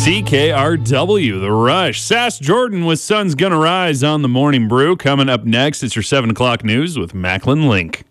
CKRW, The Rush. Sass Jordan with Sun's Gonna Rise on the Morning Brew. Coming up next, it's your 7 o'clock news with Macklin Link.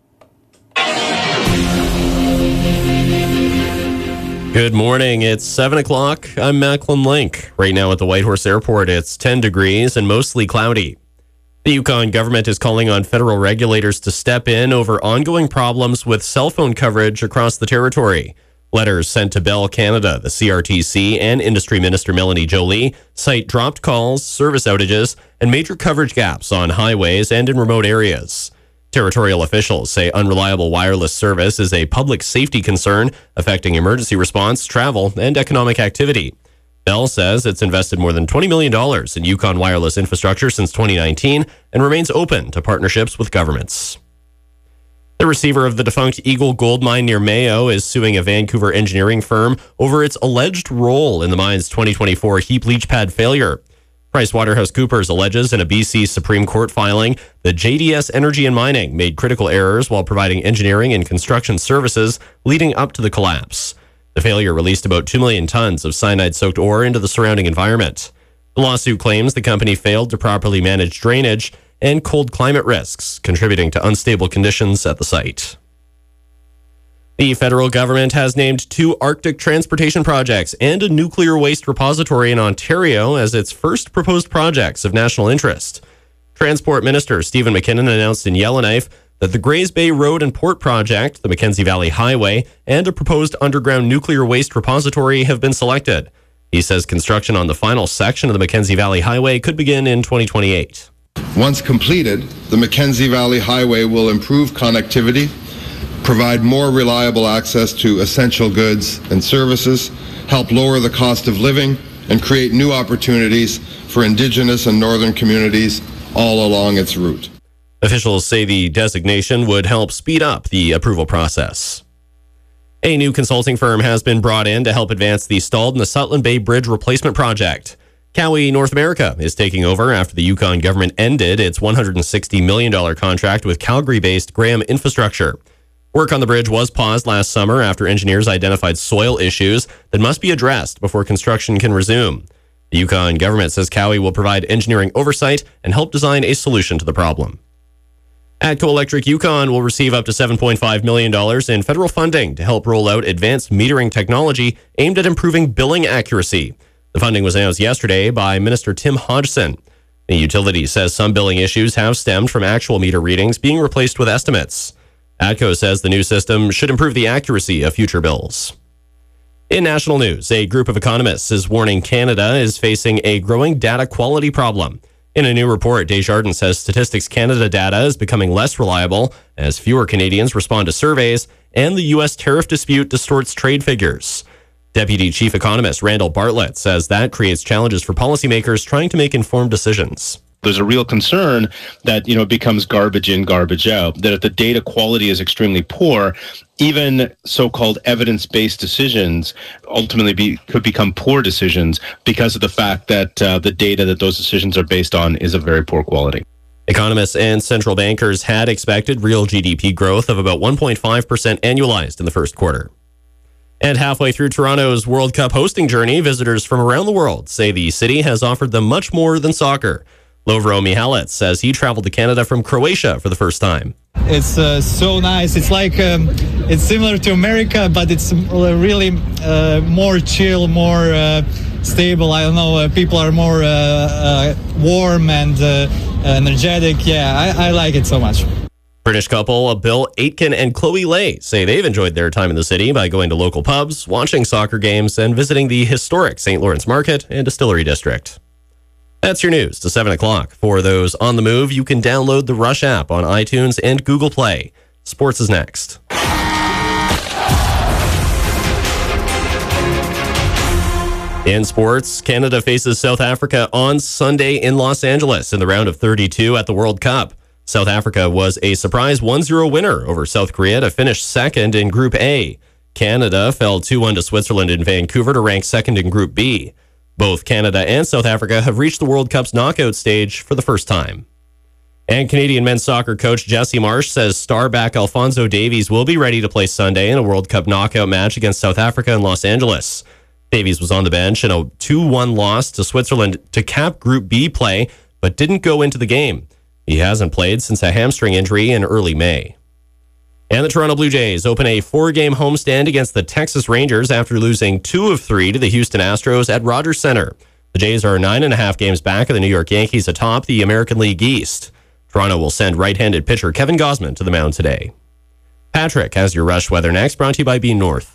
Good morning. It's 7 o'clock. I'm Macklin Link. Right now at the Whitehorse Airport, it's 10 degrees and mostly cloudy. The Yukon government is calling on federal regulators to step in over ongoing problems with cell phone coverage across the territory. Letters sent to Bell Canada, the CRTC, and Industry Minister Melanie Joly cite dropped calls, service outages, and major coverage gaps on highways and in remote areas. Territorial officials say unreliable wireless service is a public safety concern affecting emergency response, travel, and economic activity. Bell says it's invested more than $20 million in Yukon wireless infrastructure since 2019 and remains open to partnerships with governments. The receiver of the defunct Eagle Gold Mine near Mayo is suing a Vancouver engineering firm over its alleged role in the mine's 2024 heap leach pad failure. PricewaterhouseCoopers alleges in a BC Supreme Court filing that JDS Energy and Mining made critical errors while providing engineering and construction services leading up to the collapse. The failure released about 2 million tons of cyanide-soaked ore into the surrounding environment. The lawsuit claims the company failed to properly manage drainage and cold climate risks, contributing to unstable conditions at the site. The federal government has named 2 Arctic transportation projects and a nuclear waste repository in Ontario as its first proposed projects of national interest. Transport Minister Stephen McKinnon announced in Yellowknife that the Grays Bay Road and Port Project, the Mackenzie Valley Highway, and a proposed underground nuclear waste repository have been selected. He says construction on the final section of the Mackenzie Valley Highway could begin in 2028. Once completed, the Mackenzie Valley Highway will improve connectivity, provide more reliable access to essential goods and services, help lower the cost of living, and create new opportunities for Indigenous and Northern communities all along its route. Officials say the designation would help speed up the approval process. A new consulting firm has been brought in to help advance the stalled Nesutlan Bay Bridge replacement project. Cowie North America is taking over after the Yukon government ended its $160 million contract with Calgary-based Graham Infrastructure. Work on the bridge was paused last summer after engineers identified soil issues that must be addressed before construction can resume. The Yukon government says Cowie will provide engineering oversight and help design a solution to the problem. ATCO Electric Yukon will receive up to $7.5 million in federal funding to help roll out advanced metering technology aimed at improving billing accuracy. The funding was announced yesterday by Minister Tim Hodgson. The utility says some billing issues have stemmed from actual meter readings being replaced with estimates. ATCO says the new system should improve the accuracy of future bills. In national news, a group of economists is warning Canada is facing a growing data quality problem. In a new report, Desjardins says Statistics Canada data is becoming less reliable as fewer Canadians respond to surveys and the U.S. tariff dispute distorts trade figures. Deputy Chief Economist Randall Bartlett says that creates challenges for policymakers trying to make informed decisions. There's a real concern that, it becomes garbage in, garbage out, that if the data quality is extremely poor, even so-called evidence-based decisions ultimately could become poor decisions because of the fact that the data that those decisions are based on is of very poor quality. Economists and central bankers had expected real GDP growth of about 1.5% annualized in the first quarter. And halfway through Toronto's World Cup hosting journey, visitors from around the world say the city has offered them much more than soccer. Lovro Mihalic says he traveled to Canada from Croatia for the first time. It's so nice. It's like it's similar to America, but it's really more chill, more stable. I don't know. People are more warm and energetic. Yeah, I like it so much. British couple Bill Aitken and Chloe Lay say they've enjoyed their time in the city by going to local pubs, watching soccer games, and visiting the historic St. Lawrence Market and Distillery District. That's your news to 7 o'clock. For those on the move, you can download the Rush app on iTunes and Google Play. Sports is next. In sports, Canada faces South Africa on Sunday in Los Angeles in the round of 32 at the World Cup. South Africa was a surprise 1-0 winner over South Korea to finish second in Group A. Canada fell 2-1 to Switzerland in Vancouver to rank second in Group B. Both Canada and South Africa have reached the World Cup's knockout stage for the first time. And Canadian men's soccer coach Jesse Marsh says star back Alphonso Davies will be ready to play Sunday in a World Cup knockout match against South Africa in Los Angeles. Davies was on the bench in a 2-1 loss to Switzerland to cap Group B play, but didn't go into the game. He hasn't played since a hamstring injury in early May. And the Toronto Blue Jays open a 4-game homestand against the Texas Rangers after losing 2 of 3 to the Houston Astros at Rogers Center. The Jays are 9.5 games back of the New York Yankees atop the American League East. Toronto will send right-handed pitcher Kevin Gausman to the mound today. Patrick has your Rush weather next, brought to you by Bean North.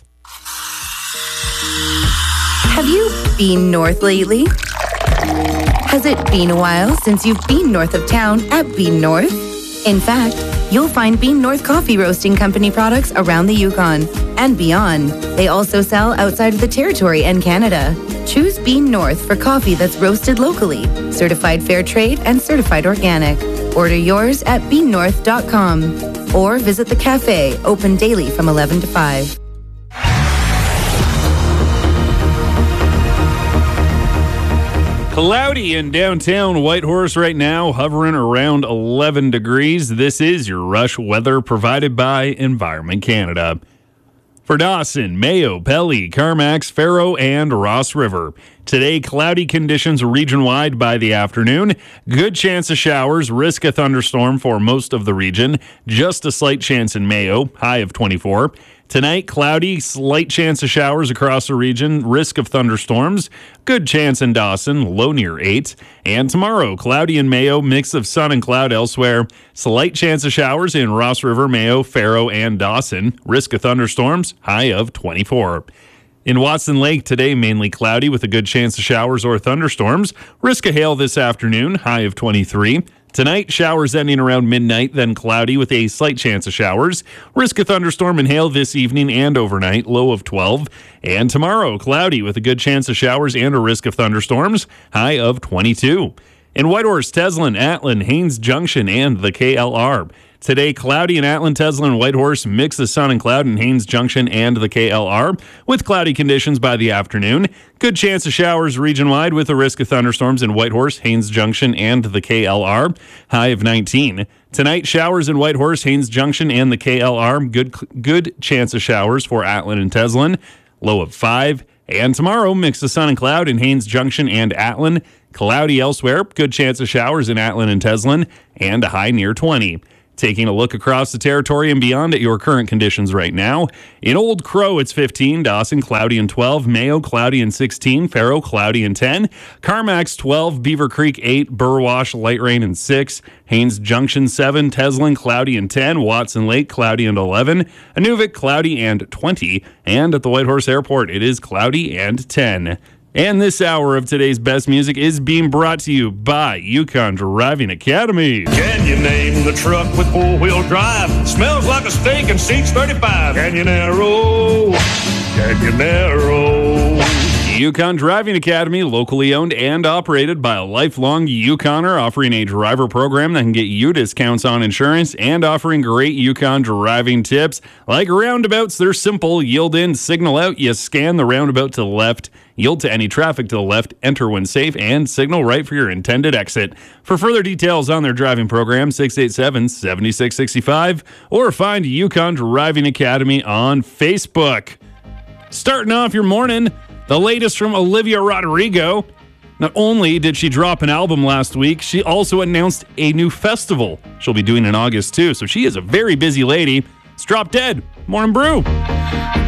Have you been north lately? Has it been a while since you've been north of town at Bean North? In fact, you'll find Bean North Coffee Roasting Company products around the Yukon and beyond. They also sell outside of the territory and Canada. Choose Bean North for coffee that's roasted locally, certified fair trade, and certified organic. Order yours at beannorth.com or visit the cafe, open daily from 11 to 5. Cloudy in downtown Whitehorse right now, hovering around 11 degrees. This is your Rush weather provided by Environment Canada. For Dawson, Mayo, Pelly, Carmax, Faro, and Ross River. Today, cloudy conditions region-wide by the afternoon. Good chance of showers, risk a thunderstorm for most of the region. Just a slight chance in Mayo, high of 24. Tonight, cloudy, slight chance of showers across the region, risk of thunderstorms. Good chance in Dawson, low near 8. And tomorrow, cloudy in Mayo, mix of sun and cloud elsewhere. Slight chance of showers in Ross River, Mayo, Faro, and Dawson. Risk of thunderstorms, high of 24. In Watson Lake today, mainly cloudy with a good chance of showers or thunderstorms. Risk of hail this afternoon, high of 23. Tonight, showers ending around midnight, then cloudy with a slight chance of showers. Risk of thunderstorm and hail this evening and overnight, low of 12. And tomorrow, cloudy with a good chance of showers and a risk of thunderstorms, high of 22. In Whitehorse, Teslin, Atlin, Haines Junction, and the KLR. Today, cloudy in Atlin, Teslin, Whitehorse, mix of sun and cloud in Haines Junction and the KLR, with cloudy conditions by the afternoon. Good chance of showers region-wide with a risk of thunderstorms in Whitehorse, Haines Junction, and the KLR, high of 19. Tonight, showers in Whitehorse, Haines Junction, and the KLR. Good chance of showers for Atlin and Teslin, low of 5. And tomorrow, mix of sun and cloud in Haines Junction and Atlin. Cloudy elsewhere, good chance of showers in Atlin and Teslin, and a high near 20. Taking a look across the territory and beyond at your current conditions right now. In Old Crow, it's 15. Dawson, cloudy and 12. Mayo, cloudy and 16. Faro, cloudy and 10. Carmax, 12. Beaver Creek, 8. Burwash, light rain and 6. Haines Junction, 7. Teslin, cloudy and 10. Watson Lake, cloudy and 11. Inuvik, cloudy and 20. And at the Whitehorse Airport, it is cloudy and 10. And this hour of today's best music is being brought to you by Yukon Driving Academy. Can you name the truck with four-wheel drive? Smells like a steak and seats 35. Canyonero, Canyonero. Yukon Driving Academy, locally owned and operated by a lifelong Yukoner, offering a driver program that can get you discounts on insurance and offering great Yukon driving tips. Like roundabouts, they're simple. Yield in, signal out. You scan the roundabout to the left. Yield to any traffic to the left, enter when safe, and signal right for your intended exit. For further details on their driving program, 687-7665, or find Yukon Driving Academy on Facebook. Starting off your morning, the latest from Olivia Rodrigo. Not only did she drop an album last week, she also announced a new festival she'll be doing in August too. So she is a very busy lady. It's Drop Dead. Morning Brew.